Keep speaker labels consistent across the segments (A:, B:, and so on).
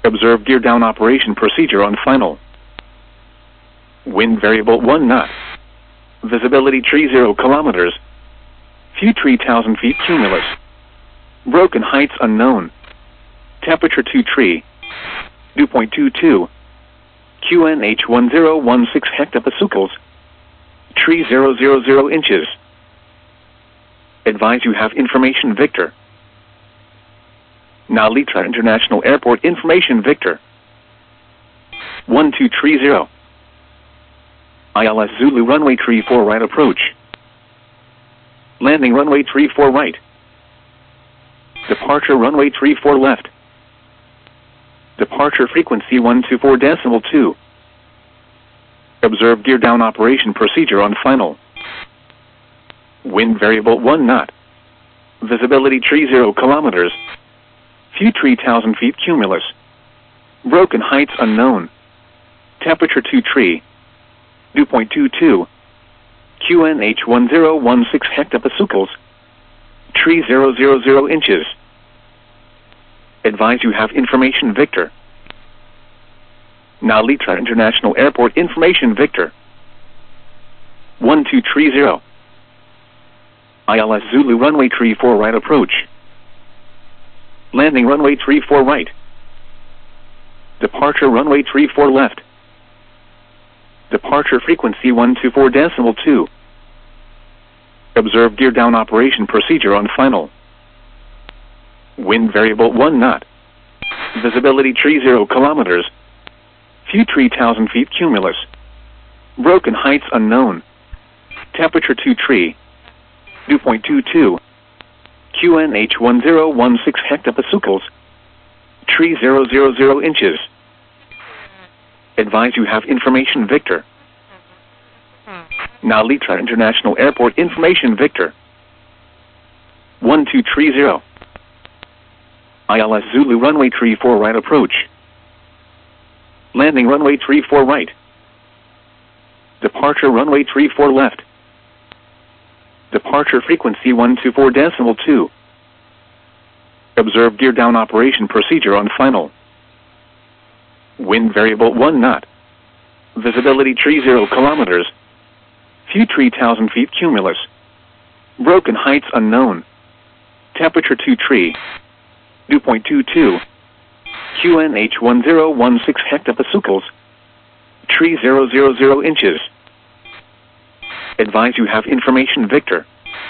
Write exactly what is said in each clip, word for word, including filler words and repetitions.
A: Observe gear down operation procedure on final. Wind variable one knot. Visibility tree zero kilometers. View tree one thousand feet cumulus. Broken heights unknown. Temperature two tree. Dew point two two. Q N H one zero one six hectopascals. Tree zero zero zero inches. Advise you have information Victor. Nalita International Airport information Victor. one two three zero. I L S Zulu runway tree four right approach. Landing runway tree four right. Departure runway tree four left. Departure frequency one two four decimal two. Observe gear down operation procedure on final. Wind variable one knot. Visibility tree zero kilometers. View tree one thousand feet cumulus. Broken heights unknown. Temperature two tree. Dew point two two. Q N H one zero one six hectopascals. Tree zero zero zero inches. Advise you have information Victor. Nalita International Airport information Victor. one two three zero. I L S Zulu runway tree four right approach. Landing runway tree four right. Departure runway tree four left. Departure frequency one two four decimal two. Observe gear down operation procedure on final. Wind variable one knot. Visibility tree zero kilometers. View tree one thousand feet cumulus. Broken heights unknown. Temperature two tree. Dew point two two. Q N H one zero one six hectopascals. Tree zero zero zero inches. Advise you have information Victor. Nalita International Airport information Victor. one two three zero. I L S Zulu runway tree four right approach. Landing runway tree four right. Departure runway tree four left. Departure frequency one two four decimal two. Observe gear down operation procedure on final. Wind variable one knot. Visibility tree zero kilometers. View tree one thousand feet cumulus. Broken heights unknown. Temperature two tree. Dew point two two. Q N H one zero one six hectopascals. Tree zero zero zero inches. Advise you have information Victor.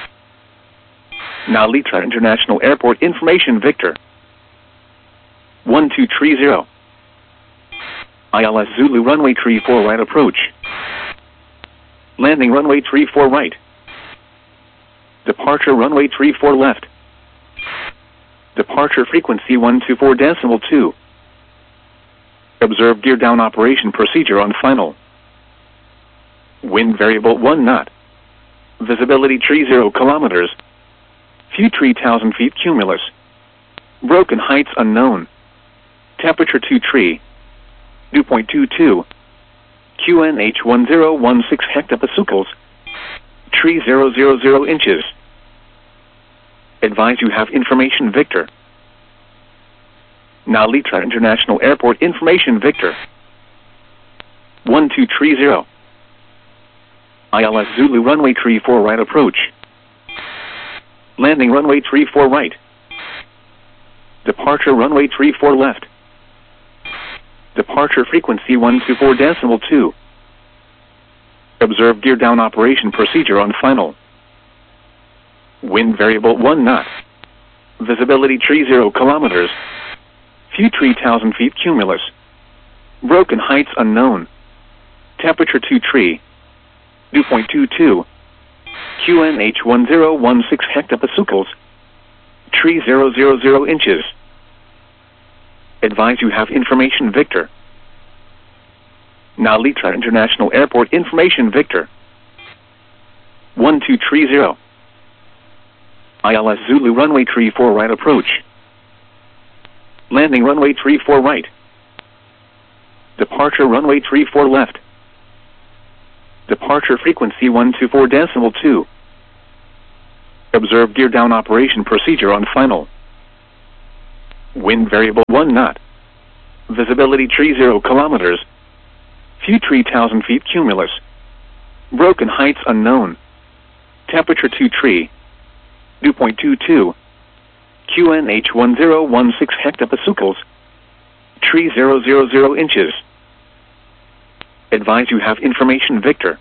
A: Nalita International Airport information Victor. one two three zero. I L S Zulu runway tree four right approach. Landing runway tree four right. Departure runway tree four left. Departure frequency one two four decimal two. Observe gear down operation procedure on final. Wind variable one knot. Visibility tree zero kilometers. View tree one thousand feet cumulus. Broken heights unknown. Temperature two tree. Dew point two two. Q N H one zero one six hectopascals. Tree zero zero zero inches. Advise you have information Victor. Nalita International Airport information Victor. one two three zero. I L S Zulu runway tree four right approach. Landing runway tree four right. Departure runway tree four left. Departure frequency one two four decimal two. Observe gear down operation procedure on final. Wind variable one knot. Visibility tree zero kilometers. View tree one thousand feet cumulus. Broken heights unknown. Temperature two tree. Dew point two two. Q N H one zero one six hectopascals. Tree zero zero zero inches. Advise you have information Victor. Nalita International Airport information Victor. one two three zero. I L S Zulu runway tree four right approach. Landing runway tree four right. Departure runway tree four left. Departure frequency one two four decimal two. Observe gear down operation procedure on final. Wind variable one knot. Visibility tree zero kilometers. Few tree thousand feet cumulus. Broken heights unknown. Temperature two tree. Dew point two two. Q N H one zero one six hectopascals. Tree zero zero zero inches. Advise you have information Victor.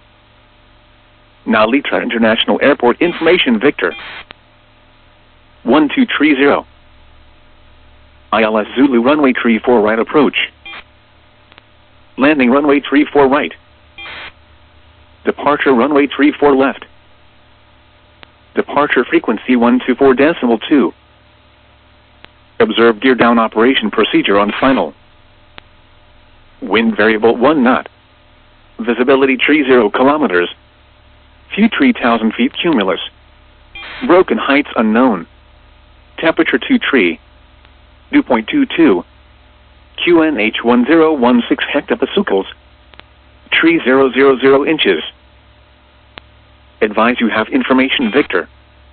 A: Nalitra International Airport information Victor. one two three zero. I L S Zulu runway tree four right approach. Landing runway tree four right. Departure runway tree four left. Departure frequency one two four decimal two. Observe gear down operation procedure on final. Wind variable one knot. Visibility tree zero kilometers. Few tree thousand feet cumulus. Broken heights unknown. Temperature two tree. Dew point two two. Q N H one zero one six hectopascals. Tree zero zero zero inches. Advise you have information Victor.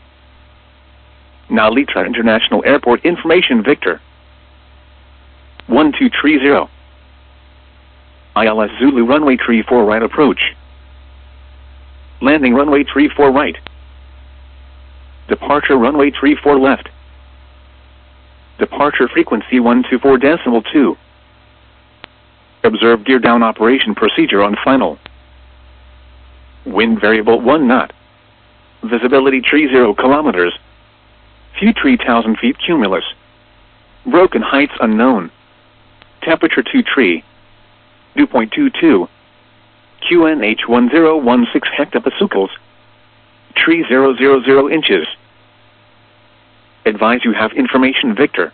A: Nalitra International Airport information Victor. one two three zero. I L S Zulu runway tree four right approach. Landing runway tree four right. Departure runway tree four left. Departure frequency one two four decimal two. Observe gear down operation procedure on final. Wind variable one knot. Visibility tree zero kilometers. Few tree thousand feet cumulus. Broken heights unknown. Temperature two tree. Dew point two two. Q N H one zero one six hectopascals. Tree zero zero zero inches. Advise you have information Victor.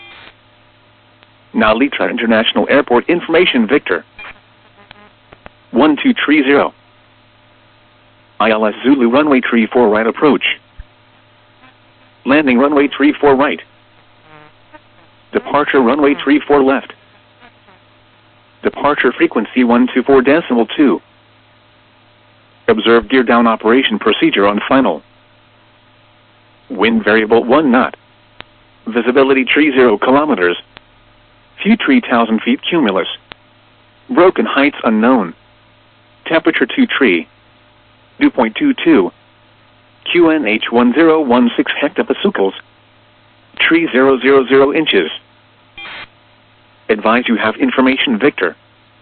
A: Nalitra International Airport information Victor. one two three zero. I L S Zulu runway tree four right approach. Landing runway tree four right. Departure runway tree four left. Departure frequency one two four decimal two. Observe gear down operation procedure on final. Wind variable one knot. Visibility tree zero kilometers. Few tree thousand feet cumulus. Broken heights unknown. Temperature two tree. Dew point two two. Q N H one zero one six hectopascals. Tree zero zero zero inches. Advise you have information Victor.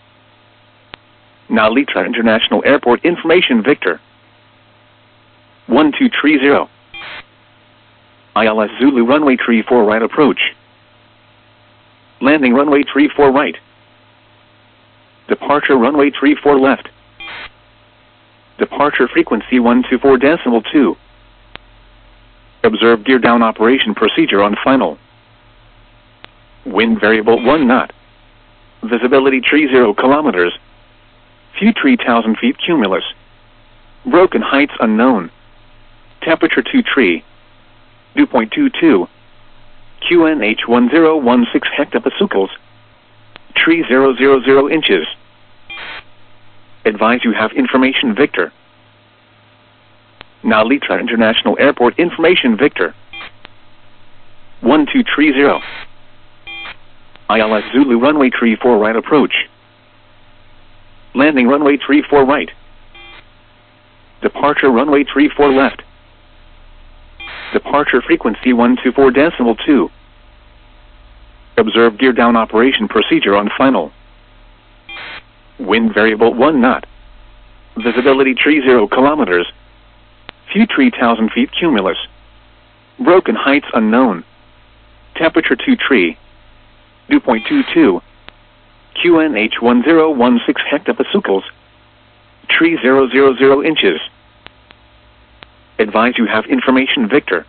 A: Nalitra International Airport information Victor. one two three zero. I L S Zulu runway tree four right approach. Landing runway tree four right. Departure runway tree four left. Departure frequency one two four decimal two. Observe gear down operation procedure on final. Wind variable one knot. Visibility tree zero kilometers. Few tree thousand feet cumulus. Broken heights unknown. Temperature two tree. Dew point two two. Q N H one zero one six hectopascals. Tree zero zero zero inches. Advise you have information Victor. Nalitra International Airport information Victor. one two three zero. I L S Zulu runway tree four right approach. Landing runway tree four right. Departure runway tree four left. Departure frequency one two four decimal two. Observe gear down operation procedure on final. Wind variable one knot. Visibility tree zero kilometers. Few tree thousand feet cumulus. Broken heights unknown. Temperature two tree. Dew point two two. Q N H one zero one six hectopascals. Tree zero zero zero inches. Advise you have information Victor.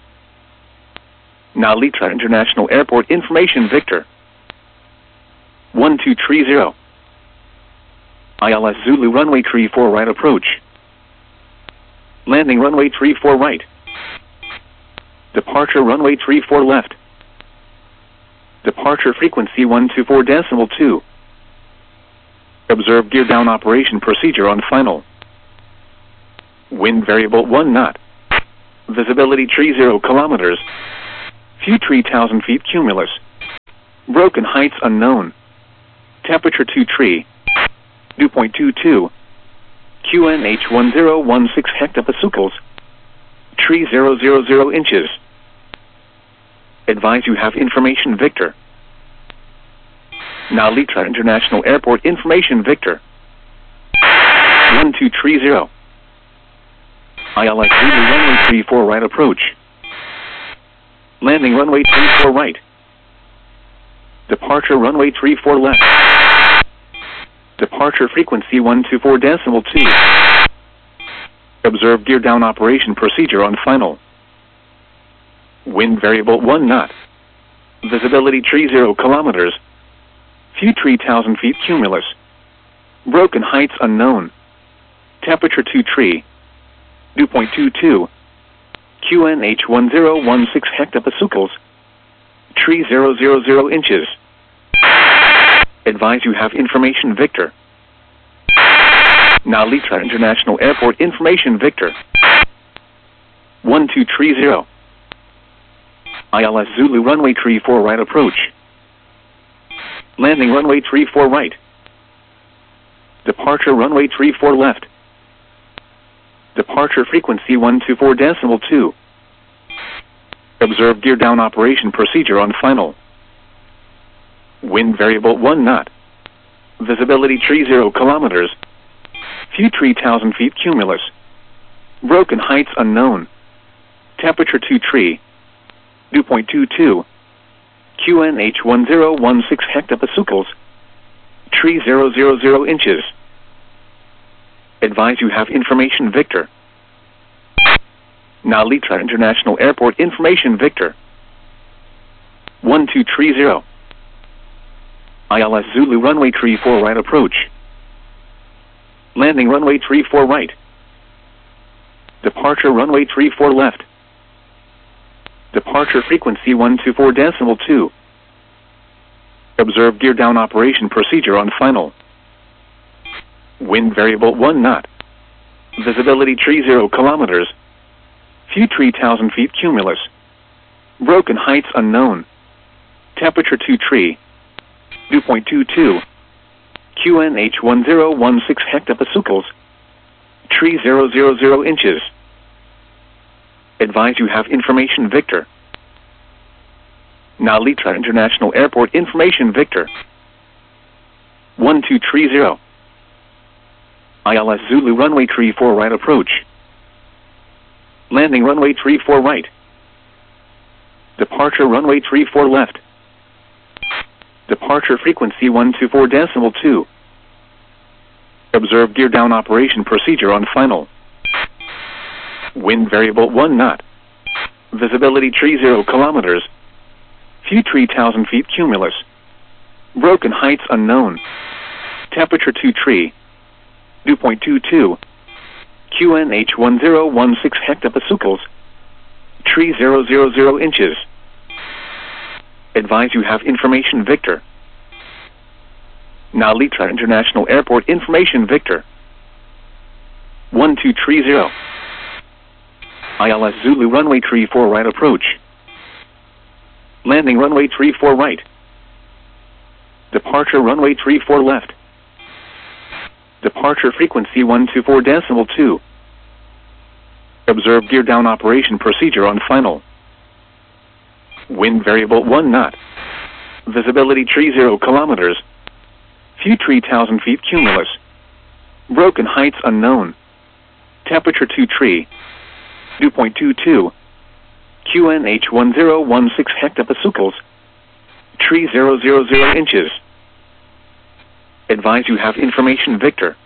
A: Nalitra International Airport information Victor. one two three zero. I L S Zulu runway tree four right approach. Landing runway tree four right. Departure runway tree four left. Departure frequency one two four decimal two. Observe gear down operation procedure on final. Wind variable one knot. Visibility tree zero kilometers. Few tree thousand feet cumulus. Broken heights heights unknown. Temperature two tree. Dew point two two. Q N H one zero one six hectopascals. Tree zero zero zero inches. Advise you have information Victor. Now Litra International Airport information Victor. one two three zero. I L S Zulu runway three four right approach. Landing runway three four right. Departure runway three four left. Departure frequency one two four decimal two. Observe gear down operation procedure on final. Wind variable one knot. Visibility tree zero kilometers. Few three thousand feet cumulus. Broken heights unknown. Temperature two tree. Dew point two two. Q N H one zero one six hectopascals. Tree zero zero zero inches. Advise you have information Victor. Now Litra International Airport information Victor. one two three zero. I L S Zulu runway three four right approach. Landing runway three four right. Departure runway three four left. Departure frequency one two four decimal two. Observe gear down operation procedure on final. Wind variable one knot. Visibility tree zero kilometers. Few three thousand feet cumulus. Broken heights unknown. Temperature two tree. Dew point two two. Q N H one zero one six hectopascals. Tree zero zero zero inches. Advise you have information Victor. Now Litra International Airport information Victor. one two three zero. I L S Zulu runway three four right approach. Landing runway three four right. Departure runway three four left. Departure frequency one two four decimal two. Observe gear down operation procedure on final. Wind variable one knot. Visibility tree zero kilometers. Few three thousand feet cumulus. Broken heights unknown. Temperature two tree. Dew point two two. Q N H one zero one six hectopascals. Tree zero zero zero inches. Advise you have information Victor. Now Litra International Airport information Victor. one two three zero. I L S Zulu runway three four right approach. Landing runway three four right. Departure runway three four left. Departure frequency one two four decimal two. Observe gear down operation procedure on final. Wind variable one knot. Visibility tree zero kilometers. Few three thousand feet cumulus. Broken heights unknown. Temperature two tree. Dew point two two. Q N H one zero one six hectopascals. Tree zero zero zero inches. Advise you have information Victor. Now Litra International Airport information Victor. one two three zero. I L S Zulu runway three four right approach. Landing runway three four right. Departure runway three four left. Departure frequency one two four decimal two. Observe gear down operation procedure on final. Wind variable one knot. Visibility tree zero kilometers. Few three thousand feet cumulus. Broken heights unknown. Temperature two tree. Dew point two two. Q N H one zero one six hectopascals. Tree zero zero zero inches. Advise you have information Victor.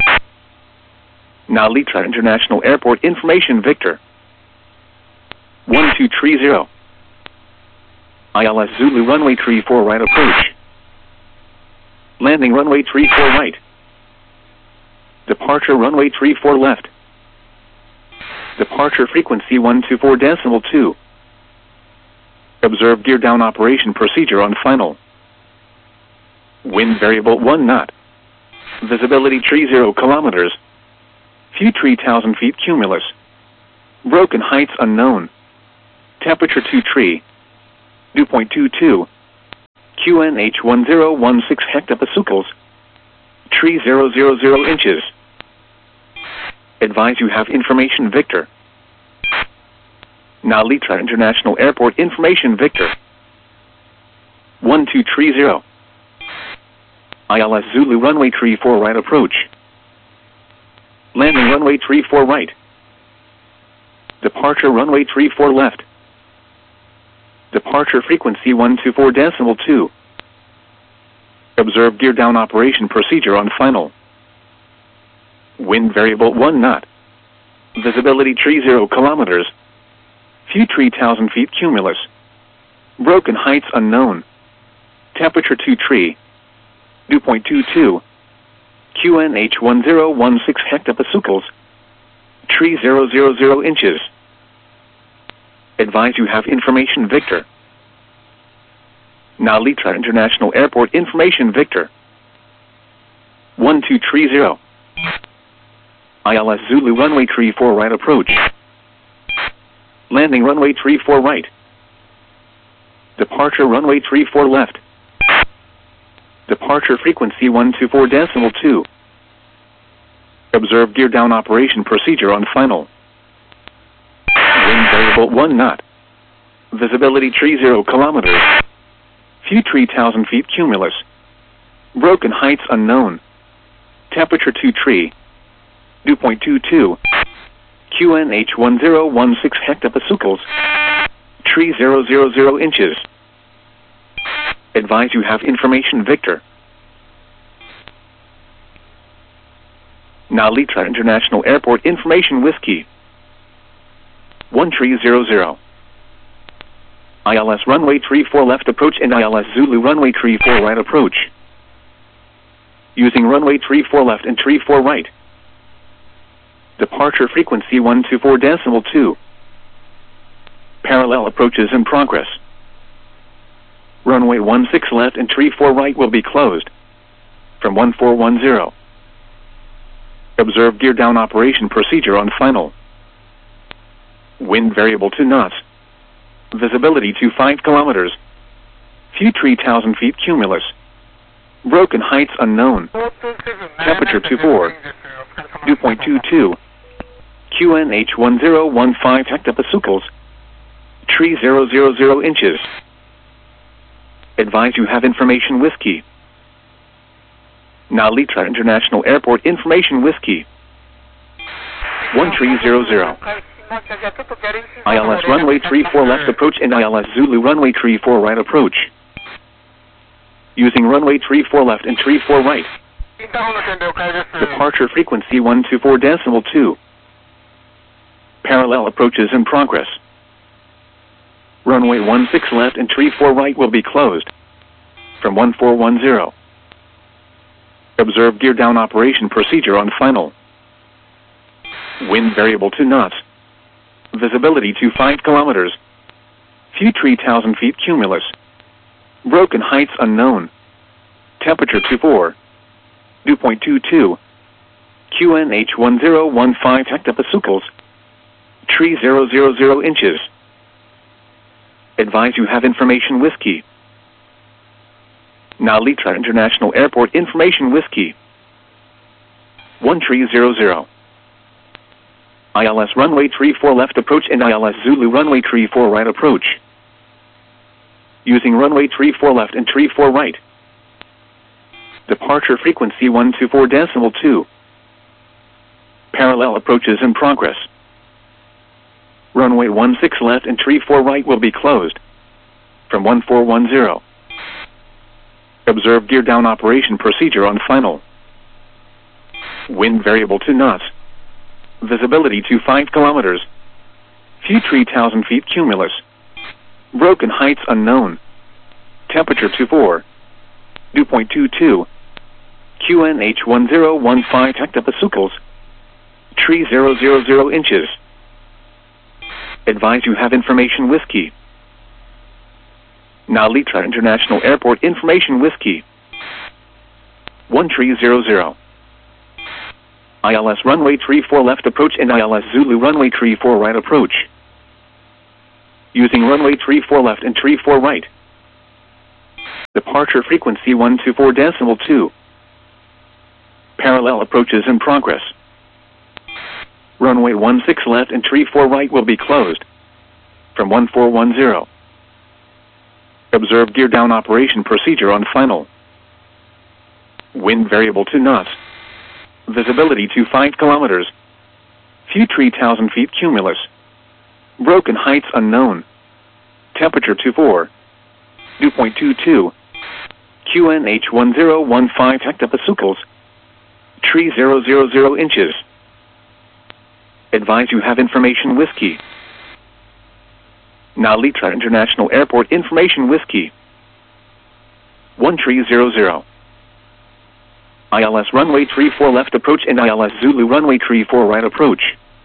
A: Now Litra International Airport information Victor. one two three zero. I L S Zulu runway three four right approach. Landing runway three four right. Departure runway three four left. Departure frequency one two four decimal two. Observe gear down operation procedure on final. Wind variable one knot. Visibility tree zero kilometers. Few three thousand feet cumulus. Broken heights unknown. Temperature two tree. Dew point two two. Q N H one zero one six hectopascals. Tree zero zero zero inches. Advise you have information Victor. Nalitra International Airport information Victor. one two three zero. I L S Zulu runway three four right approach. Landing runway three four right. Departure runway three four left. Departure frequency one two four decimal two. Observe gear down operation procedure on final. Wind variable one knot. Visibility tree zero kilometers. Few three thousand feet cumulus. Broken heights unknown. Temperature two tree. Dew point two two. Q N H one zero one six hectopascals. Tree zero zero zero inches. Advise you have information Victor. Nalitra International Airport information Victor. one two three zero. I L S Zulu runway three four right approach. Landing runway three four right. Departure runway three four left. Departure frequency one two four decimal two. Observe gear down operation procedure on final. Wind variable one knot. Visibility tree zero kilometers. Few three thousand feet cumulus. Broken heights unknown. Temperature two tree. Dew point two two. Q N H one zero one six hectopascals. Tree zero zero zero inches. Advise you have information Victor. Nalitra International Airport information Whiskey. one three zero zero. I L S runway three four left approach and I L S Zulu runway three four right approach. Using runway three four left and three four right. Departure frequency one two four decimal two. Parallel approaches in progress. Runway one six left and three four right will be closed. From one four one zero. Observe gear down operation procedure on final. Wind variable two knots. Visibility to five kilometers. Few three thousand feet cumulus. Broken heights unknown. Temperature two four. Dew point two two. Q N H one zero one five hectopascals. Tree zero zero zero inches. Advise you have information Whiskey. Nalitra International Airport information Whiskey. one three zero zero. I L S runway three four left approach and I L S Zulu runway three four right approach. Using runway three four left and three four right. Departure frequency one two four decimal two. Parallel approaches in progress. Runway one six left and three four right will be closed. From one four one zero. Observe gear down operation procedure on final. Wind variable two knots. Visibility to five kilometers. Few three thousand feet cumulus. Broken heights unknown. Temperature two four. Dew point two two. Q N H one zero one five hectopascals. Tree zero zero zero inches. Advise you have information Whiskey. Nalitra International Airport information Whiskey. one three zero zero. I L S runway three four left approach and I L S Zulu runway three four right approach. Using runway three four left and three four right. Departure frequency one two four decimal two. Parallel approaches in progress. Runway one six left and three four right will be closed. From one four one zero. Observe gear down operation procedure on final. Wind variable two knots. Visibility to five kilometers. Few three thousand feet cumulus. Broken heights unknown. Temperature two four. Dew point two two. Q N H one zero one five hectopascals. Tree zero zero zero inches. Advise you have information Whiskey. Nalitra International Airport information Whiskey. one three zero zero. I L S runway three four left approach and I L S Zulu runway three four right approach. Using runway three four left and three four right. Departure frequency one two four decimal two. Parallel approaches in progress. Runway one six left and tree four right will be closed. From one four one zero. Observe gear down operation procedure on final. Wind variable two knots. Visibility to five kilometers. Few three thousand feet cumulus. Broken heights unknown. Temperature two four. Dew point two two. Q N H one zero one five hectopascals. Tree zero zero zero inches. Advise you have information whiskey. Narita International Airport information whiskey. one three zero zero. I L S runway three four left approach and I L S Zulu runway three four right approach.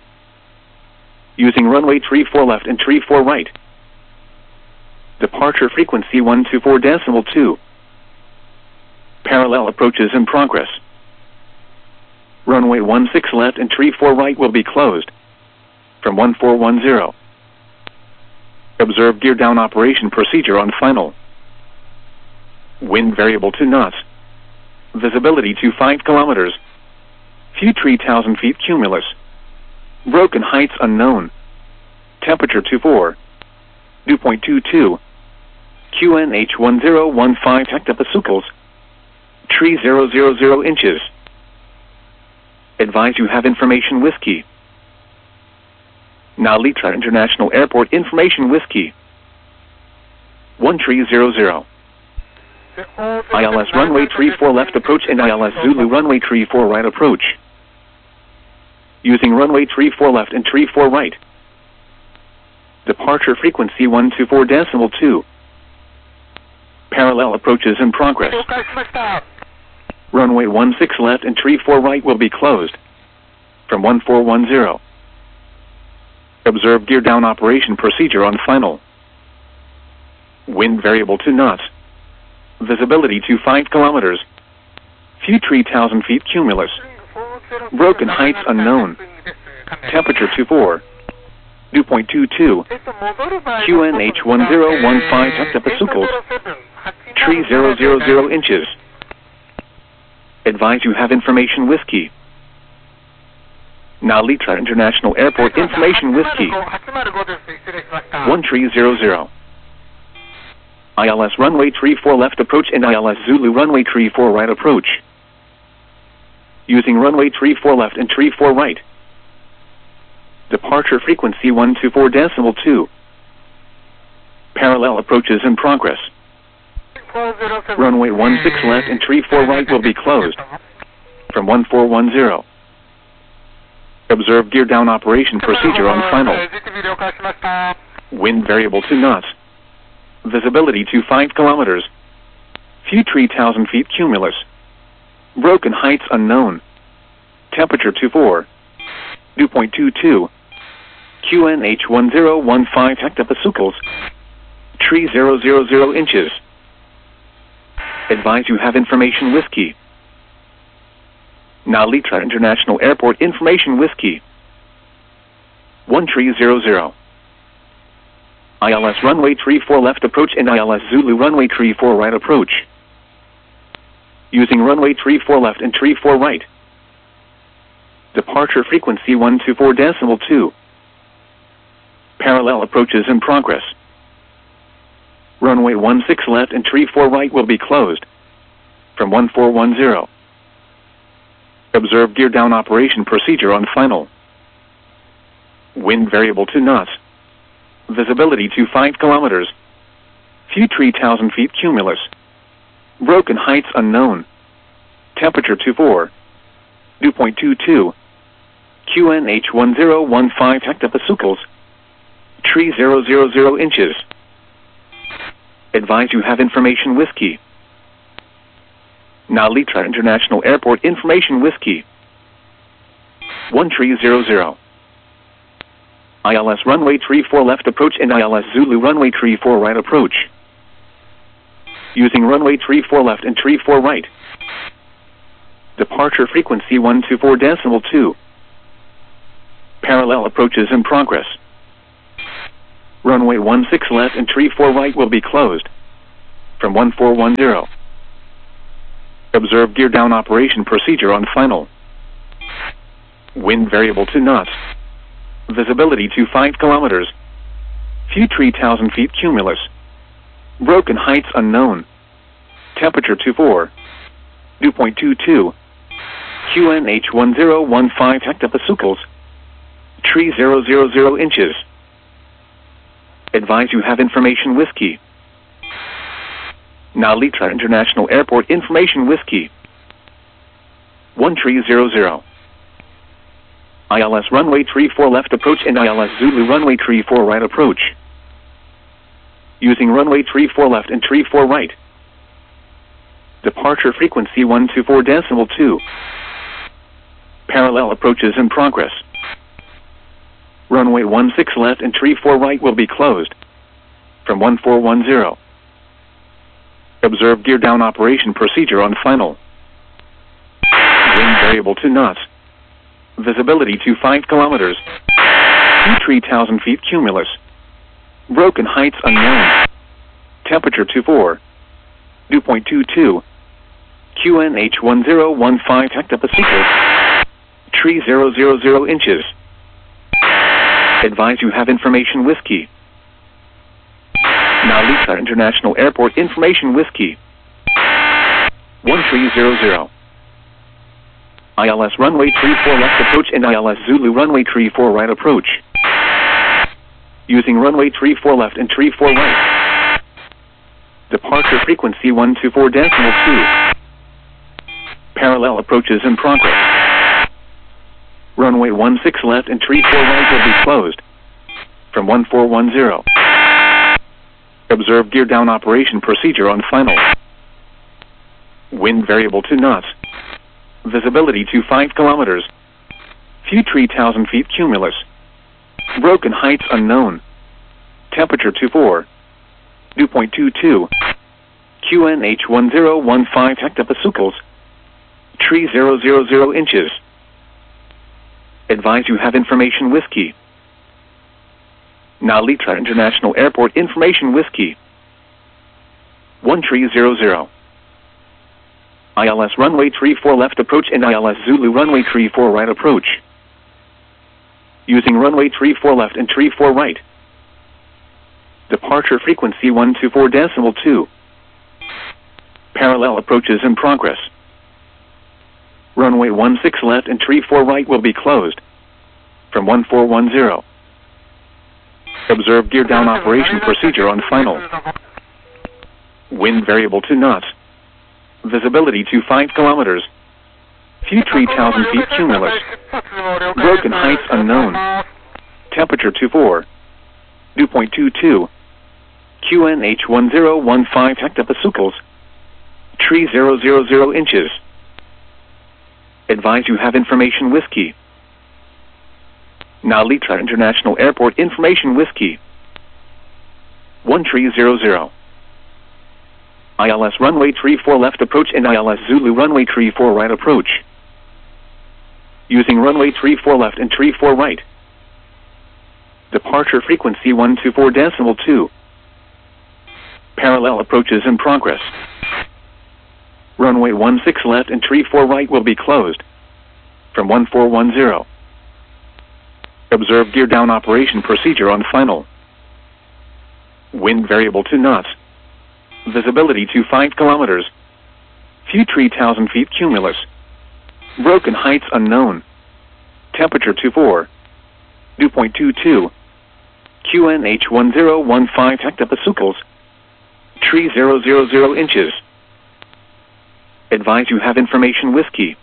A: Using runway three four left and three four right. Departure frequency one two four decimal two. Parallel approaches in progress. Runway one six left and three four right will be closed. From one four one zero. Observe gear down operation procedure on final. Wind variable two knots. Visibility to five kilometers. Few three thousand feet cumulus. Broken heights unknown. Temperature two four. Dew point two two. Q N H one zero one five hectopascals. Tree zero zero zero inches. Advise you have information whiskey. Narita International Airport information whiskey. one three zero zero. I L S runway three four left approach and I L S Zulu runway three four right approach. Using runway three four left and three four right. Departure frequency one two four decimal two. Parallel approaches in progress. Runway one six left and three four right will be closed. From one four one zero. Observe gear down operation procedure on final. Wind variable two knots. Visibility to five kilometers. Few three thousand feet cumulus. Broken heights unknown. Temperature two four. Dew point two two. Q N H one zero one five hectopascals. Tree zero zero zero inches. Advise you have information whiskey. Narita International Airport information whiskey. one three zero zero. I L S runway three four left approach and I L S Zulu runway three four right approach. Using runway three four left and three four right. Departure frequency one two four decimal two. Parallel approaches in progress. Runway one six left and three four right will be closed. From one four one zero. Observe gear down operation procedure on final. Wind variable two knots. Visibility to five kilometers. Few three thousand feet cumulus. Broken heights unknown. Temperature two four. Dew point two two. Q N H one zero one five hectopascals. Tree zero zero zero inches. Advise you have information whiskey. Narita International Airport information whiskey. one three zero zero. I L S runway three four left approach and I L S Zulu runway three four right approach. Using runway three four left and three four right. Departure frequency one two four decimal two. Parallel approaches in progress. Runway one six left and three four right will be closed. From one four one zero. Observe gear down operation procedure on final. Wind variable two knots. Visibility to five kilometers. Few three thousand feet cumulus. Broken heights unknown. Temperature two four. Dew point two two. Q N H one zero one five hectopascals. Tree zero zero zero inches. Advise you have information whiskey. Narita International Airport information whiskey. one three zero zero. I L S runway three four left approach and I L S Zulu runway three four right approach. Using runway three four left and three four right. Departure frequency one two four decimal two. Parallel approaches in progress. Runway one six left and three four right will be closed. from one four one zero. Observe gear down operation procedure on final. Wind variable to knots. Visibility to five kilometers. Few three thousand feet cumulus. Broken heights unknown. Temperature two four. Dew point two two. Q N H one zero one five hectopascals. Tree zero zero zero inches. Advise you have information whiskey. Nalitra International Airport information whiskey. one three zero zero. I L S runway three four left approach and I L S Zulu runway three four right approach. Using runway three four left and three four right. Departure frequency one two four decimal two. Parallel approaches in progress. Runway one six left and three four right will be closed. From one four one zero. Observe gear down operation procedure on final. Wind variable to knots. Visibility to five kilometers. Few three thousand feet cumulus. Broken heights unknown. Temperature two four. Dew point two two. Q N H one zero one five hectopascals. Tree zero zero zero inches. Advise you have information whiskey. Nalitra International Airport information whiskey. one three zero zero. I L S runway three four left approach and I L S Zulu runway three four right approach. Using runway three four left and three four right. Departure frequency one two four decimal two. Parallel approaches in progress. Runway one six left and three four right will be closed. From one four one zero. Observe gear down operation procedure on final. Wind variable to knots. Visibility to five kilometers. Few three thousand feet cumulus. Broken heights unknown. Temperature two four. Dew point two two. Q N H one zero one five hectopascals. Tree zero zero zero inches. Advise you have information whiskey. Nalitra International Airport information whiskey. one three zero zero. I L S runway three four left approach and I L S Zulu runway three four right approach. Using runway three four left and three four right. Departure frequency one two four decimal two. Parallel approaches in progress. Runway one six left and three four right will be closed. From one four one zero. Observe gear down operation procedure on final. Wind variable to knots. Visibility to five kilometers. Few three thousand feet cumulus. Broken heights unknown. Temperature two four. Dew point two two. Q N H one zero one five hectopascals. Tree zero zero zero inches. Advise you have information whiskey. Nalitra International Airport information whiskey. one three zero zero. I L S runway three four left approach and I L S Zulu runway three four right approach. Using runway three four left and three four right. Departure frequency one two four decimal two. Parallel approaches in progress. Runway one six left and three four right will be closed. From one four one zero. Observe gear down operation procedure on final. Wind variable to knots. Visibility to five kilometers. Few three thousand feet cumulus. Broken heights unknown. Temperature two four. Dew point two two. Q N H one zero one five hectopascals. Tree zero zero zero inches. Advise you have information whiskey. Nalitra International Airport information whiskey. one three zero zero. I L S runway three four left approach and I L S Zulu runway three four right approach. Using runway three four left and three four right. Departure frequency one two four decimal two. Parallel approaches in progress. Runway one six left and three four right will be closed. From one four one zero. Observe gear down operation procedure on final. Wind variable to knots. Visibility to five kilometers. Few three thousand feet cumulus. Broken heights unknown. Temperature two four. Dew point two two. Q N H one zero one five hectopascals. Tree zero zero zero inches. Advise you have information whiskey.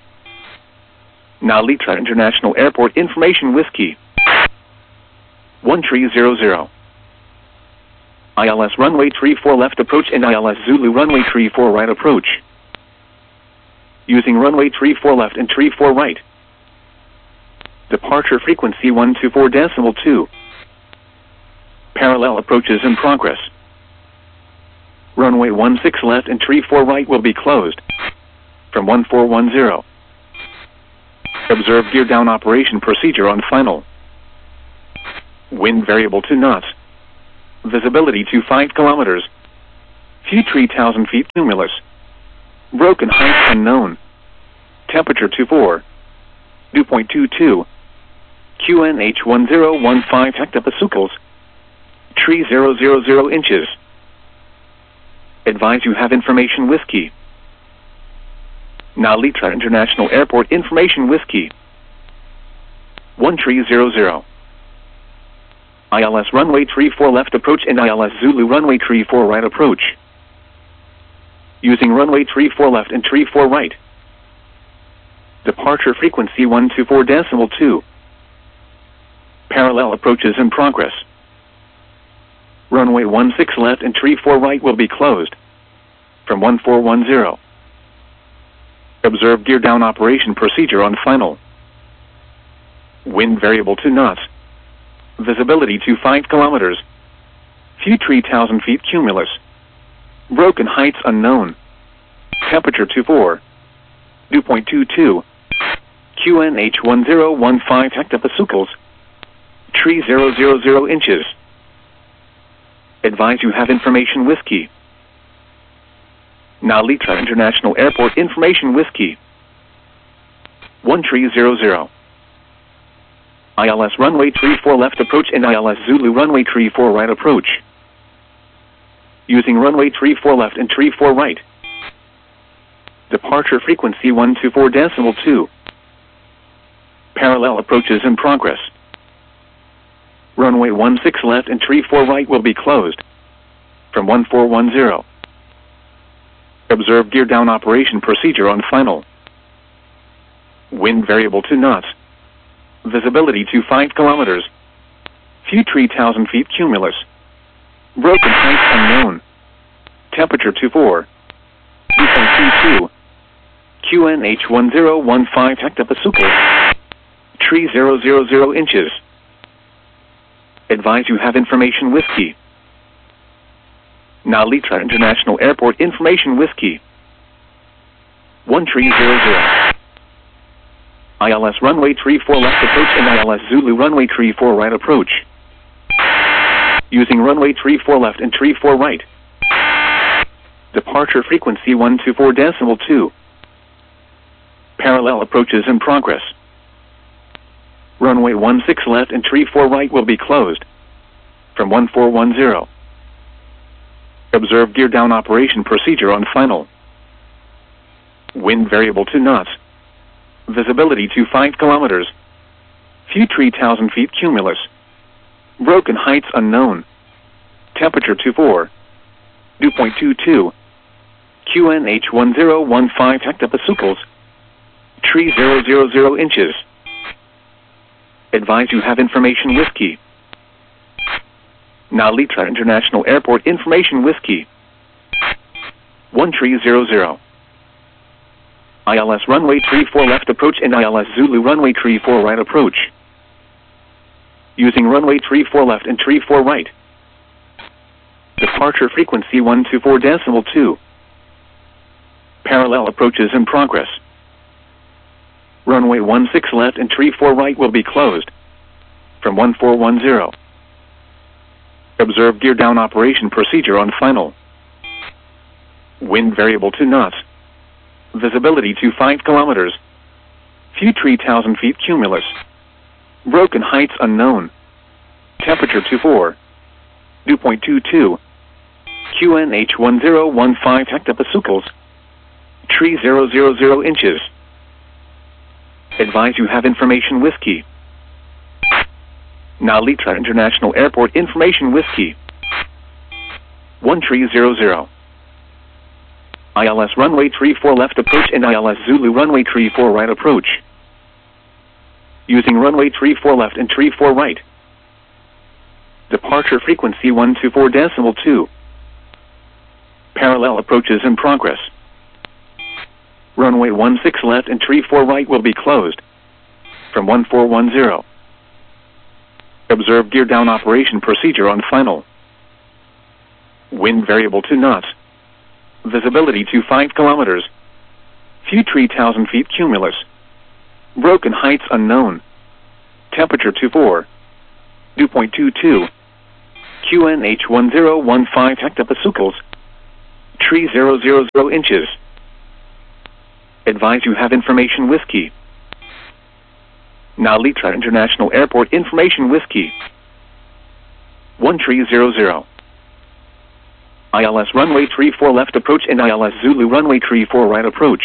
A: Nalitra International Airport information whiskey. one three zero zero. I L S runway three four left approach and I L S Zulu runway three four right approach. Using runway three four left and three four right. Departure frequency one two four decimal two. Parallel approaches in progress. Runway one six left and three four right will be closed. From one four one zero. Observe gear down operation procedure on final. Wind variable to knots. Visibility to five kilometers. View three thousand feet cumulus. Broken height unknown. Temperature two four. Dew point two two. Q N H one zero one five hectopascals. Tree zero zero zero inches. Advise you have information whiskey. Nalitra International Airport information whiskey. one three zero zero. I L S runway three four left approach and I L S Zulu runway three four right approach. Using runway three four left and three four right. Departure frequency one two four decimal two. Parallel approaches in progress. Runway one six left and three four right will be closed. From one four one zero. Observe gear down operation procedure on final. Wind variable two knots. Visibility to five kilometers. View three thousand feet cumulus. Broken heights unknown. Temperature two four. Dew point two two. Q N H one zero one five hectopascals. Tree zero zero zero inches. Advise you have information whiskey. Nalitra International Airport information whiskey. one three zero zero. I L S runway three four left approach and I L S Zulu runway three four right approach. Using runway three four left and three four right. Departure frequency one two four decimal two. Parallel approaches in progress. Runway one six left and three four right will be closed. From one four one zero. Observe gear down operation procedure on final. Wind variable two knots. Visibility to five kilometers. View three thousand feet cumulus. Broken height unknown. Temperature two four. Dew point two two. Q N H one zero one five hectopascals. Tree zero zero zero inches. Advise you have information whiskey. Nalitra International Airport information whiskey. one three zero zero. I L S runway three four left approach and I L S Zulu runway three four right approach. Using runway three four left and three four right. Departure frequency one two four decimal two. Parallel approaches in progress. Runway one six left and three four right will be closed. From one four one zero. Observe gear down operation procedure on final. Wind variable two knots. Visibility to five kilometers. View three thousand feet cumulus. Broken heights unknown. Temperature two four. Dew point two two. Q N H one zero one five hectopascals. Tree zero zero zero inches. Advise you have information whiskey. Nalitra International Airport information whiskey. one three zero zero. I L S runway three four left approach and I L S Zulu runway three four right approach. Using runway three four left and three four right. Departure frequency one two four decimal two. Parallel approaches in progress. Runway one six left and three four right will be closed. From one four one zero. Observe gear down operation procedure on final. Wind variable two knots. Visibility to five kilometers. View three thousand feet cumulus. Broken heights unknown. Temperature two four. Dew point two two. Q N H one zero one five hectopascals. Tree zero zero zero inches. Advise you have information whiskey. Nalitra International Airport information whiskey. one three zero zero. I L S runway three four left approach and I L S Zulu runway three four right approach. Using runway three four left and three four right. Departure frequency one two four decimal two. Parallel approaches in progress. Runway one six left and three four right will be closed. From one four one zero. Observe gear down operation procedure on final. Wind variable two knots. Visibility to five kilometers. View three thousand feet cumulus. Broken heights unknown. Temperature two four. Dew point two two. Q N H one zero one five hectopascals. Tree zero zero zero inches. Advise you have information whiskey. Nalitra International Airport information whiskey. one tree zero zero. I L S runway three four left approach and I L S Zulu runway three four right approach.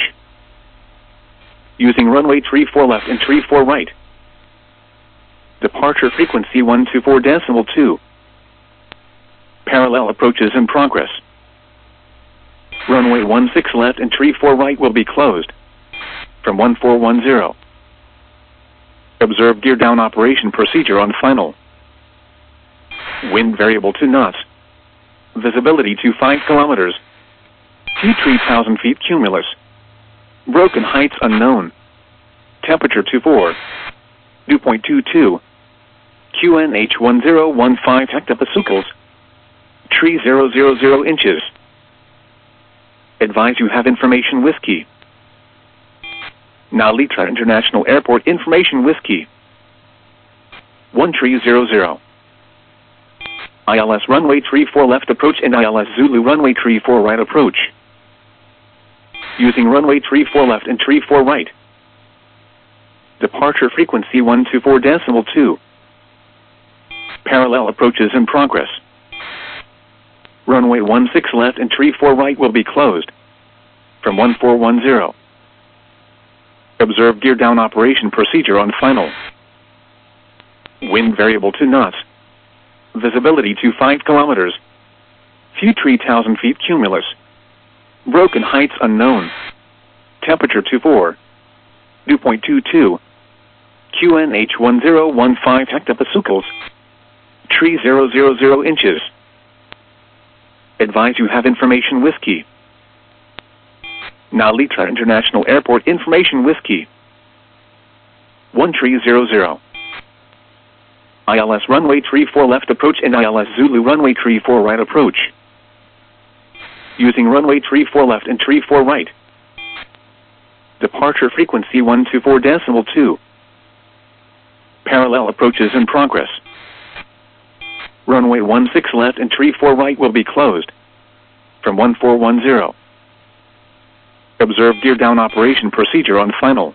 A: Using runway three four left and three four right. Departure frequency one two four decimal two. Parallel approaches in progress. Runway one six left and three four right will be closed. From one four one zero. Observe gear down operation procedure on final. Wind variable to knots. Visibility to five kilometers. T three thousand feet cumulus. Broken heights unknown. Temperature two four. Dew point two two. Q N H one zero one five hectopascals. Tree zero zero zero inches. Advise you have information whiskey. Nalitra International Airport information whiskey. one tree zero zero. I L S runway three four left approach and I L S Zulu runway three four right approach. Using runway three four left and three four right. Departure frequency one two four decimal two. Parallel approaches in progress. Runway one six left and three four right will be closed. From one four one zero. Observe gear down operation procedure on final. Wind variable to knots. Visibility to five kilometers. Few three thousand feet cumulus. Broken heights unknown. Temperature two four. Dew point two two. Q N H one zero one five hectopascals. Tree zero zero zero inches. Advise you have information whiskey. Nalitra International Airport information whiskey. one tree zero zero. I L S runway three four left approach and I L S Zulu runway three four right approach. Using runway three four left and three four right. Departure frequency one two four decimal two. Parallel approaches in progress. Runway one six left and three four right will be closed. From one four one zero. Observe gear down operation procedure on final.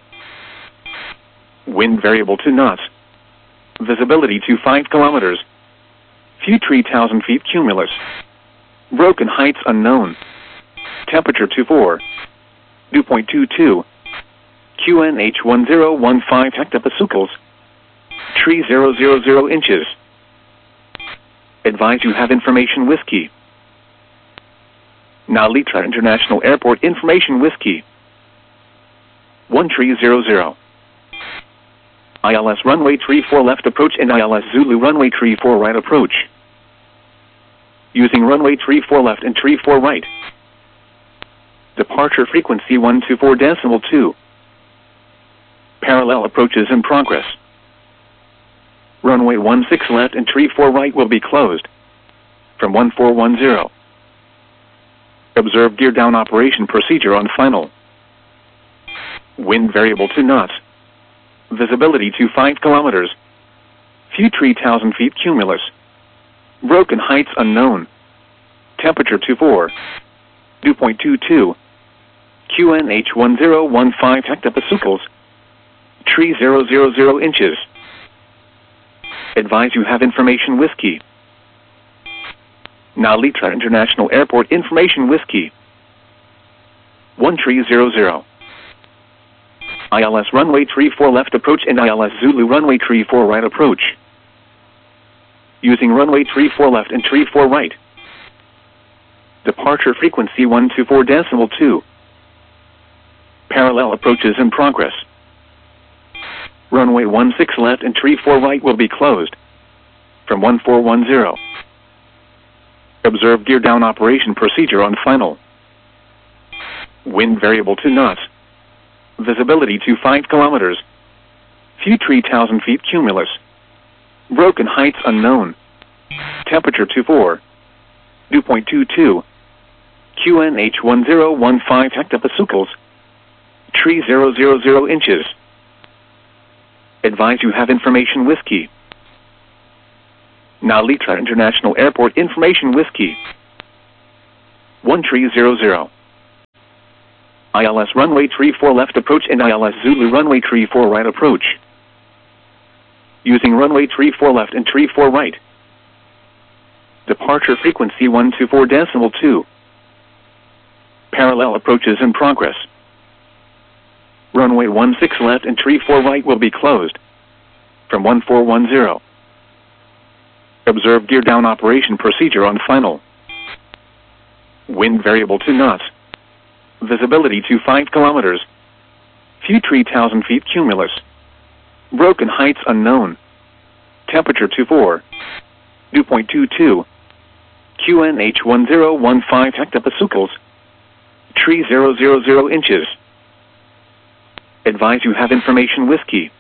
A: Wind variable to knots. Visibility to five kilometers. Few three thousand feet cumulus. Broken heights unknown. Temperature two four. Dew point two two. Q N H one zero one five hectopascals. Tree zero zero zero inches. Advise you have information whiskey. Nalitra International Airport information whiskey. one tree zero zero. I L S runway three four left approach and I L S Zulu runway three four right approach. Using runway three four left and three four right. Departure frequency one two four decimal two. Parallel approaches in progress. Runway one six left and three four right will be closed. From one four one zero. Observe gear down operation procedure on final. Wind variable to knots. Visibility to five kilometers. Few three thousand feet cumulus. Broken heights unknown. Temperature two four. Dew point two two. Q N H one zero one five hectopascals. Tree zero zero zero inches. Advise you have information whiskey. Nalitra International Airport information whiskey. one tree zero zero. I L S runway three four left approach and I L S Zulu runway three four right approach. Using runway three four left and three four right. Departure frequency one two four decimal two. Parallel approaches in progress. Runway one six left and three four right will be closed. From one four one zero. Observe gear down operation procedure on final. Wind variable to knots. Visibility to five kilometers. Few three thousand feet cumulus. Broken heights unknown. Temperature two four. Dew point two two. Q N H one zero one five hectopascals. Tree zero zero zero inches. Advise you have information whiskey. Nalitra International Airport information whiskey. one three zero zero. I L S runway three four left approach and I L S Zulu runway three four right approach. Using runway three four left and three four right. Departure frequency one two four decimal two. Parallel approaches in progress. Runway one six left and three four right will be closed. From one four one zero. Observe gear down operation procedure on final. Wind variable two knots. Visibility to five kilometers. Few three thousand feet cumulus. Broken heights unknown. Temperature two four. Dew point two two. Q N H one zero one five hectopascals. Tree zero zero zero inches. Advise you have information whiskey.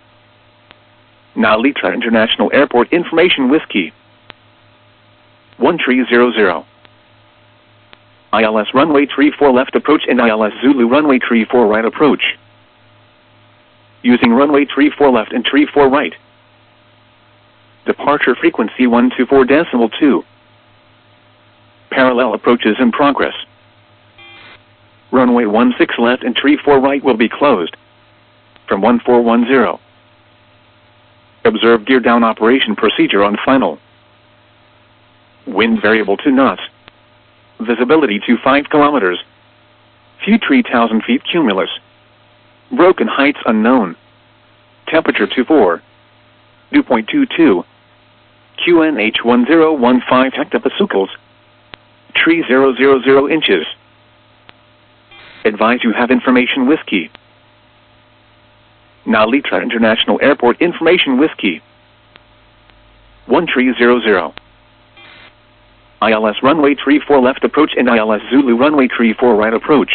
A: Nalitra International Airport information whiskey. one three zero zero. I L S runway three four left approach and I L S Zulu runway three four right approach. Using runway three four left and three four right. Departure frequency one two four decimal two. Parallel approaches in progress. Runway one six left and three four right will be closed. From one four one zero. Observe gear down operation procedure on final. Wind variable two knots. Visibility to five kilometers. Few three thousand feet cumulus. Broken heights unknown. Temperature two four. Dew point two two. Q N H one zero one five hectopascals. Tree zero zero zero inches. Advise you have information whiskey. Nalitra International Airport information whiskey. one three zero zero. I L S runway three four left approach and I L S Zulu runway three four right approach.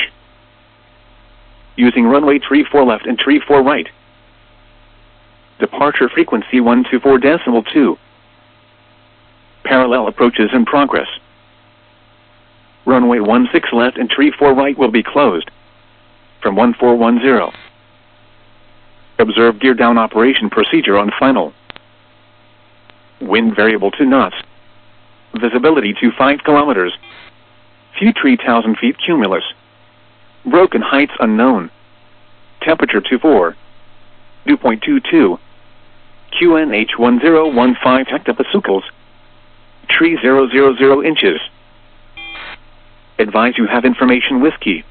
A: Using runway three four left and three four right. Departure frequency one two four decimal two. Parallel approaches in progress. Runway one six left and three four right will be closed. From one four one zero. Observe gear down operation procedure on final. Wind variable two knots. Visibility to five kilometers. Few three thousand feet cumulus. Broken heights unknown. Temperature two four. Dew point two two. Q N H one zero one five hectopascals. Tree zero zero zero inches. Advise you have information whiskey.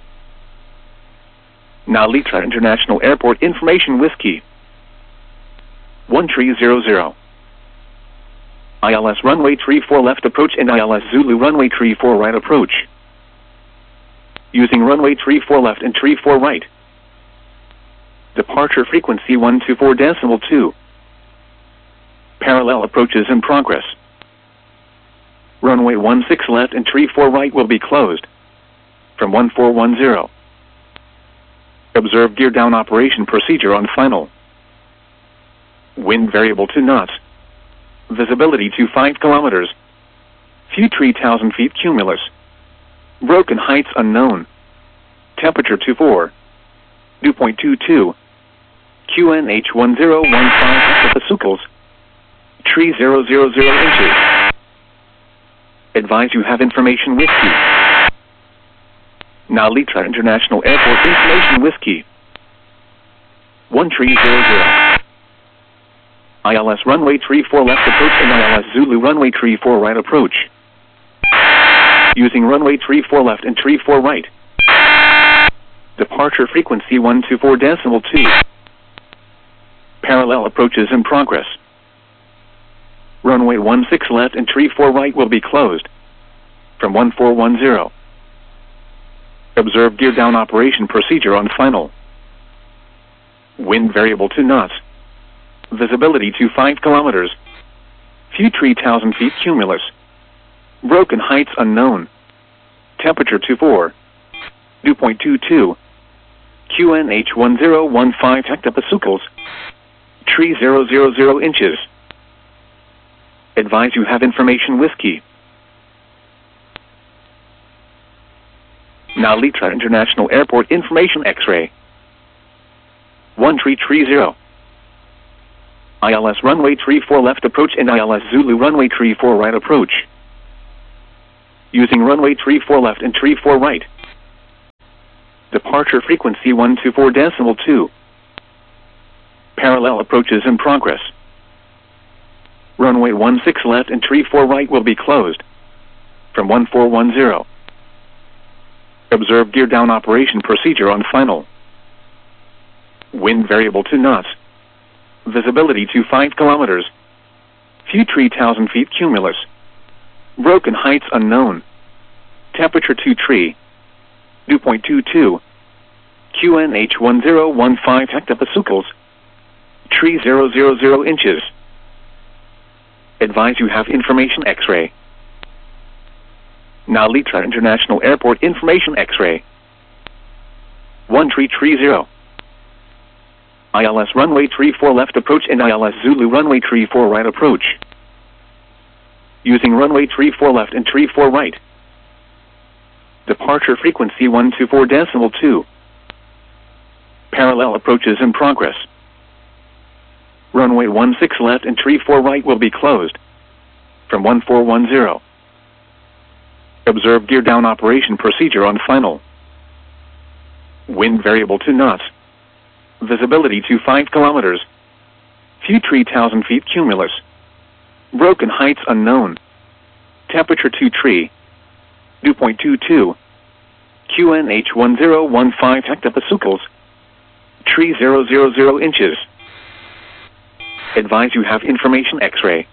A: Nalitra International Airport information whiskey. one three zero zero. I L S runway three four left approach and I L S Zulu runway three four right approach. Using runway three four left and three four right. Departure frequency one two four decimal two. Parallel approaches in progress. Runway one six left and three four right will be closed. From one four one zero. Observe gear down operation procedure on final. Wind variable two knots. Visibility to five kilometers. Few three thousand feet cumulus. Broken heights unknown. Temperature two four. Dew point two two. Q N H one zero one five hectopascals. Tree zero zero zero inches. Advise you have information whiskey. Nalitra International Airport information whiskey. one three zero zero. I L S runway three four left approach and I L S Zulu runway three four right approach. Using runway three four left and three four right. Departure frequency one two four decimal two. Parallel approaches in progress. Runway one six left and three four right will be closed. From one four one zero. Observe gear down operation procedure on final. Wind variable two knots. Visibility to five kilometers. Few three thousand feet cumulus. Broken heights unknown. Temperature two four. Dew point two two. Q N H one zero one five hectopascals. Tree zero zero zero inches. Advise you have information whiskey. Nalitra International Airport information X-ray. one three three zero. I L S runway three four left approach and I L S Zulu runway three four right approach. Using runway three four left and three four right. Departure frequency one two four decimal two. Parallel approaches in progress. Runway one six left and three four right will be closed. From one four one zero. Observe gear down operation procedure on final. Wind variable two knots. Visibility to five kilometers. View three thousand feet cumulus. Broken heights unknown. Temperature two three. Dew point two two. Q N H one zero one five hectopascals. Tree zero zero zero inches. Advise you have information X-ray. Now Litra International Airport information X-ray. one three three zero. I L S runway three four left approach and I L S Zulu runway three four right approach. Using runway three four left and three four right. Departure frequency one two four decimal two. Parallel approaches in progress. Runway one six left and three four right will be closed. From one four one zero. Observe gear down operation procedure on final. Wind variable two knots. Visibility to five kilometers. View three thousand feet cumulus. Broken heights unknown. Temperature two three. Dew point two two. Q N H one zero one five hectopascals. Tree zero zero zero inches. Advise you have information X-ray.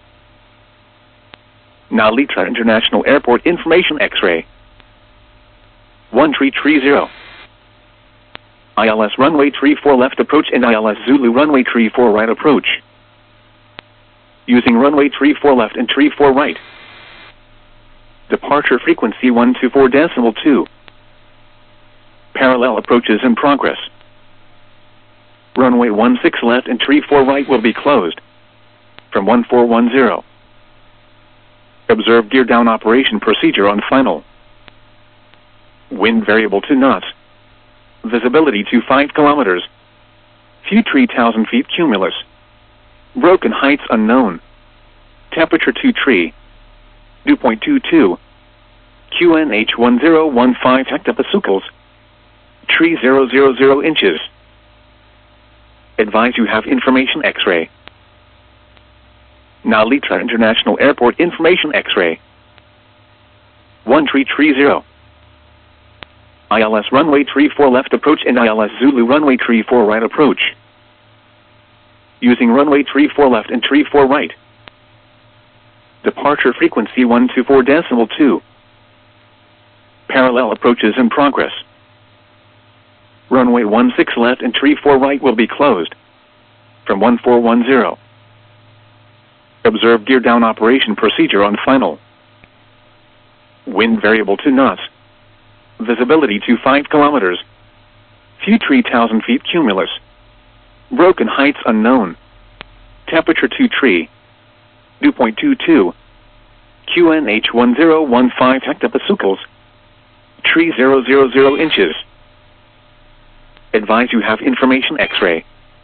A: Now Litra International Airport information X-ray. one three three zero. I L S runway three four left approach and I L S Zulu runway three four right approach. Using runway three four left and three four right. Departure frequency one two four decimal two. Parallel approaches in progress. Runway one six left and three four right will be closed. From one four one zero. Observe gear down operation procedure on final. Wind variable two knots. Visibility to five kilometers. View three thousand feet cumulus. Broken heights unknown. Temperature two three. Dew point two two. Q N H one zero one five hectopascals. Tree zero zero zero inches. Advise you have information X-ray. Now Litra International Airport information X-ray. one three three zero. I L S runway three four left approach and I L S Zulu runway three four right approach. Using runway three four left and three four right. Departure frequency one two four decimal two. Parallel approaches in progress. Runway one six left and three four right will be closed. From one four one zero. Observe gear down operation procedure on final. Wind variable two knots. Visibility to five kilometers. View three thousand feet cumulus. Broken heights unknown. Temperature two three. Dew point two two. Q N H one zero one five hectopascals. Tree zero zero zero inches. Advise you have information X-ray.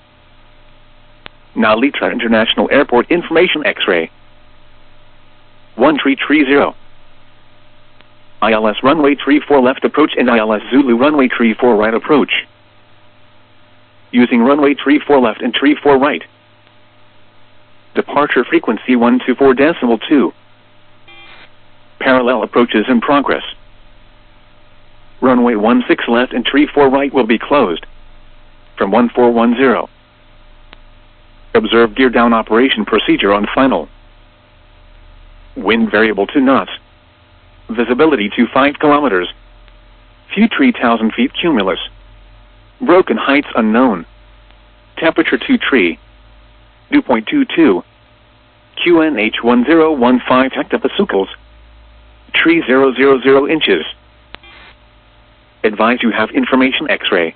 A: Now Litra International Airport information X-ray. one three three zero. I L S runway three four left approach and I L S Zulu runway three four right approach. Using runway three four left and three four right. Departure frequency one two four decimal two. Parallel approaches in progress. Runway one six left and three four right will be closed. From one four one zero. Observe gear down operation procedure on final. Wind variable two knots. Visibility to five kilometers. View three thousand feet cumulus. Broken heights unknown. Temperature two three. Dew point two two. Q N H one zero one five hectopascals. Tree zero zero zero inches. Advise you have information X-ray.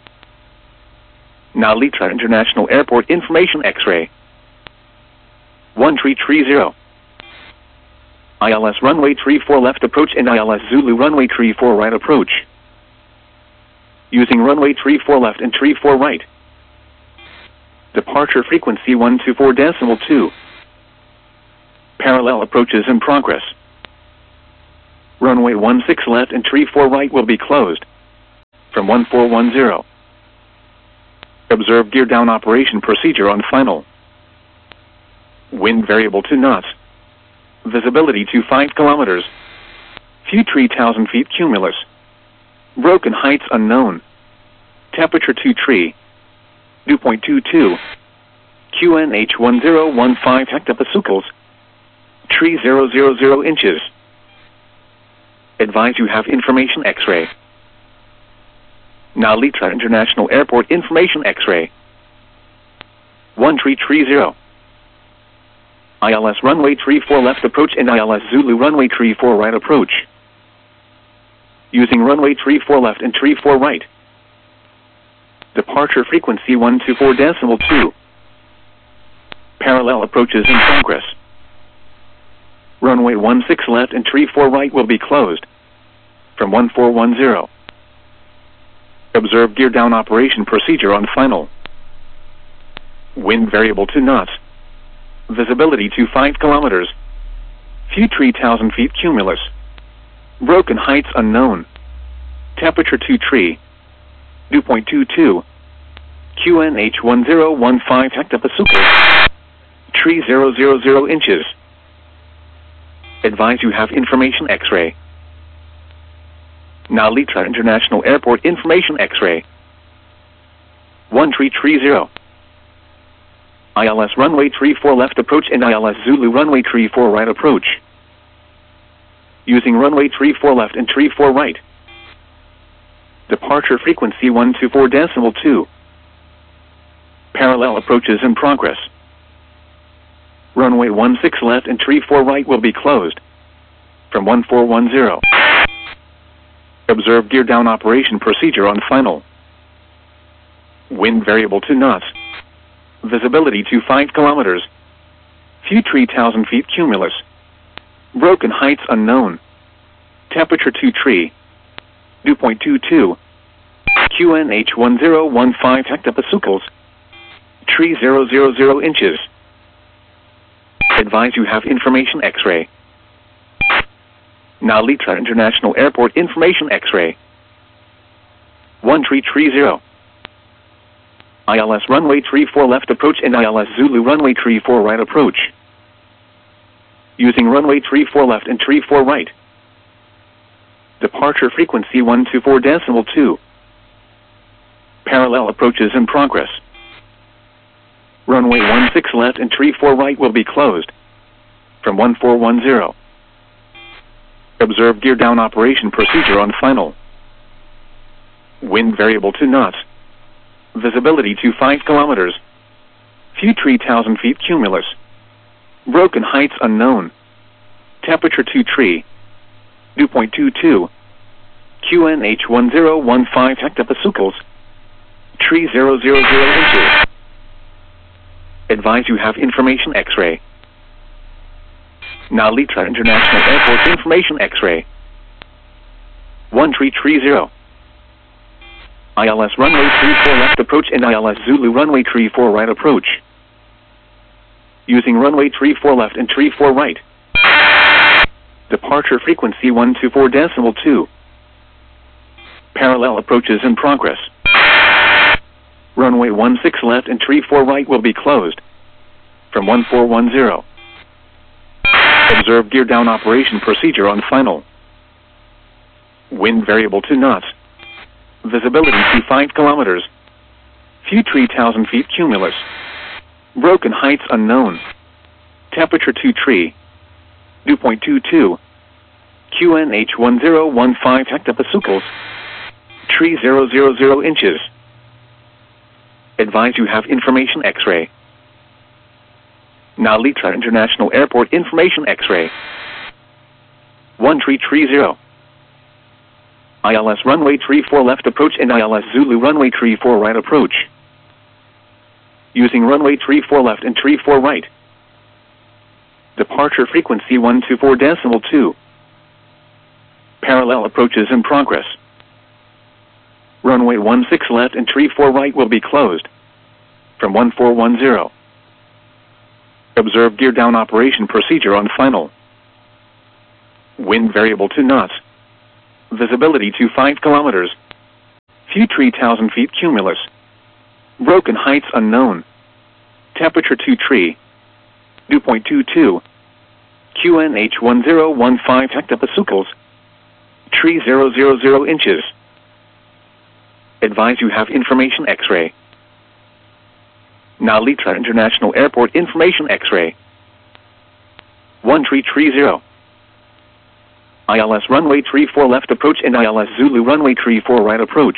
A: Now Litra International Airport information X-ray. one three three zero. I L S runway three four left approach and I L S Zulu runway three four right approach. Using runway three four left and three four right. Departure frequency one two four decimal two. Parallel approaches in progress. Runway one six left and tree four right will be closed. From one four one zero. Observe gear down operation procedure on final. Wind variable two knots. Visibility to five kilometers. Few three thousand feet cumulus. Broken heights unknown. Temperature two tree. Dew point two two. Q N H one zero one five hectopascals. Tree zero zero zero inches. Advise you have information X-ray. Now Litra International Airport information X-ray. one three three zero. I L S runway three four left approach and I L S Zulu runway three four right approach. Using runway three four left and three four right. Departure frequency one two four decimal two. Parallel approaches in progress. Runway one six left and three four right will be closed. From one four one zero. Observe gear down operation procedure on final. Wind variable two knots. Visibility to five kilometers. Few three thousand feet cumulus. Broken heights unknown. Temperature two tree. Dew point two two. Q N H one zero one five hectopascals. Tree zero zero zero inches. Advise you have information X-ray. Now Litra International Airport information X-ray. one three three zero. I L S runway three four left approach and I L S Zulu runway three four right approach. Using runway three four left and three four right. Departure frequency one two four decimal two. Parallel approaches in progress. Runway one six left and three four right will be closed. From one four one zero. Observe gear down operation procedure on final. Wind variable two knots. Visibility to five kilometers. Few three thousand feet cumulus. Broken heights unknown. Temperature two tree. Dew point two two. Q N H one zero one five hectopascals. Tree zero zero zero inches. Advise you have information X-ray. Now Litra International Airport information X-ray. one three three zero. I L S runway three four left approach and I L S Zulu runway three four right approach. Using runway three four left and three four right. Departure frequency one two four decimal two. Parallel approaches in progress. Runway one six left and three four right will be closed. From one four one zero. Observe gear down operation procedure on final. Wind variable two knots. Visibility to five kilometers. Few three thousand feet cumulus. Broken heights unknown. Temperature two tree. Dew point two two. Q N H one zero one five hectopascals. Tree zero zero zero inches. Advise you have information X-ray. Now Litra International Airport information X-ray. one three three zero. I L S runway three four left approach and I L S Zulu runway three four right approach. Using runway three four left and three four right. Departure frequency one two four decimal two. Parallel approaches in progress. Runway one six left and three four right will be closed. From one four one zero. Observe gear down operation procedure on final. Wind variable two knots. Visibility to five kilometers. Few three thousand feet cumulus. Broken heights unknown. Temperature two tree. Dew point two two. Q N H one zero one five hectopascals. Tree zero zero zero inches. Advise you have information X-ray. Now Litra International Airport information X-ray. one three three zero. I L S runway three four left approach and I L S Zulu runway three four right approach. Using runway three four left and three four right. Departure frequency one two four decimal two. Parallel approaches in progress. Runway one six left and three four right will be closed. From one four one zero. Observe gear down operation procedure on final. Wind variable two knots. Visibility to five kilometers. Few three thousand feet cumulus. Broken heights unknown. Temperature two tree. Dew point two two. Q N H one zero one five hectopascals. Tree zero zero zero inches. Advise you have information X-ray. Nalitra International Airport information X-ray. one three three zero. I L S runway three four left approach and I L S Zulu runway three four right approach.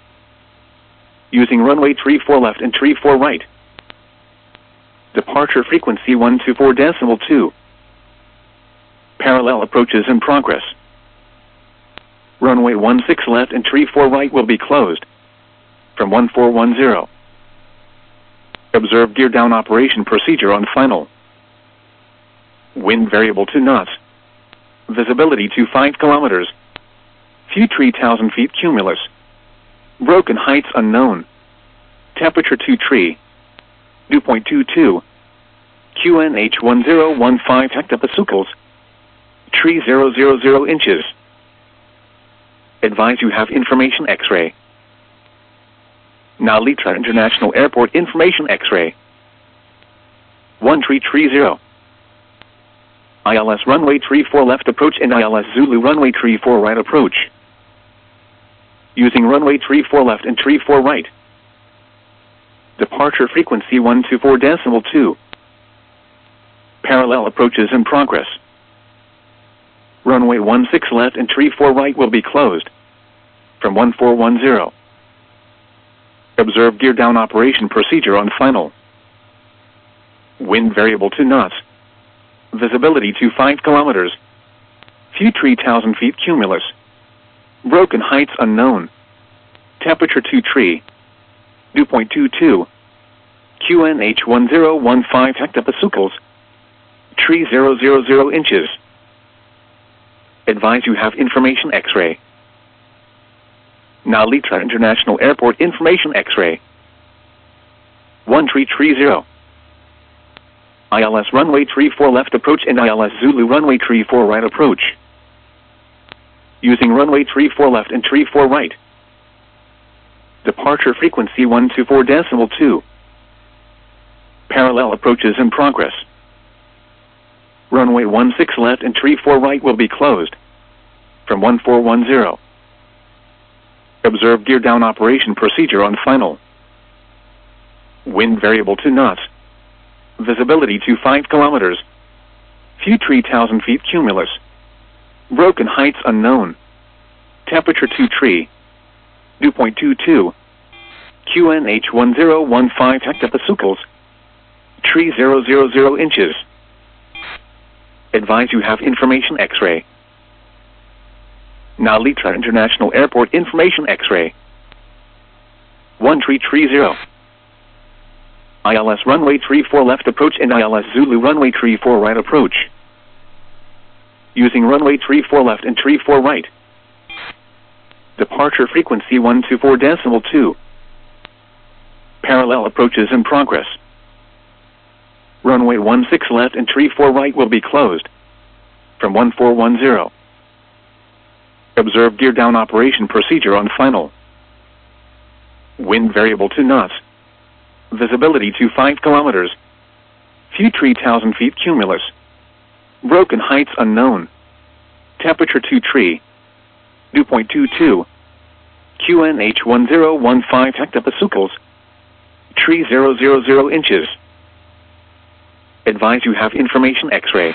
A: Using runway three four left and three four right. Departure frequency one two four decimal two. Parallel approaches in progress. Runway one six left and three four right will be closed. From one four one zero. Observe gear down operation procedure on final. Wind variable two knots. Visibility to five kilometers. Few three thousand feet cumulus. Broken heights unknown. Temperature two tree. Dew point two two. Q N H one zero one five hectopascals. Tree zero zero zero inches. Advise you have information X-ray. Nalitra International Airport information X-ray. one three three zero. I L S runway three four left approach and I L S Zulu runway three four right approach. Using runway three four left and three four right. Departure frequency one two four decimal two. Parallel approaches in progress. Runway one six left and three four right will be closed. From one four one zero. Observe gear down operation procedure on final. Wind variable two knots. Visibility to five kilometers. Few three thousand feet cumulus. Broken heights unknown. Temperature two tree. Dew point two two. Q N H one zero one five hectopascals. Tree zero zero zero inches. Advise you have information X-ray. Nalitra International Airport information X-ray. one three three zero. I L S runway three four left approach and I L S Zulu runway three four right approach. Using runway three four left and three four right. Departure frequency one two four decimal two. Parallel approaches in progress. Runway one six left and three four right will be closed. From one four one zero. Observe gear down operation procedure on final. Wind variable two knots. Visibility to five kilometers. Few three thousand feet cumulus. Broken heights unknown. Temperature two tree. Dew point two two. Q N H one zero one five hectopascals. Tree zero zero zero inches. Advise you have information X-ray. Nalitra International Airport information X-ray. one three three zero. I L S runway three four left approach and I L S Zulu runway three four right approach. Using runway three four left and three four right. Departure frequency one two four decimal two. Parallel approaches in progress. Runway one six left and three four right will be closed. From one four one zero. Observe gear down operation procedure on final. Wind variable two knots. Visibility to five kilometers. Few three thousand feet cumulus. Broken heights unknown. Temperature two tree. Dew point two two. Q N H one zero one five hectopascals. Tree zero zero zero inches. Advise you have information X-ray.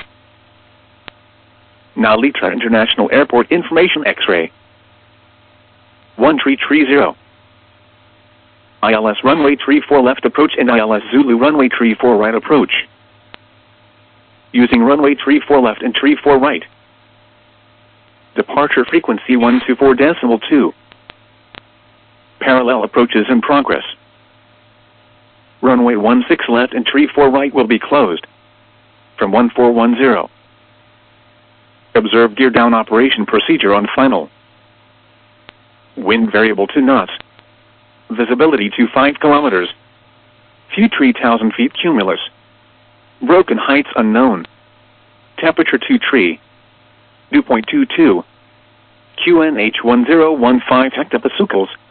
A: Nalitra International Airport information X-ray. one three three zero. I L S runway three four left approach and I L S Zulu runway three four right approach. Using runway three four left and three four right. Departure frequency one two four decimal two. Parallel approaches in progress. Runway one six left and three four right will be closed. From one four one zero. Observe gear down operation procedure on final. Wind variable two knots. Visibility to five kilometers. Few three thousand feet cumulus. Broken heights unknown. Temperature two tree. dew point two two. Q N H one zero one five hectopascals.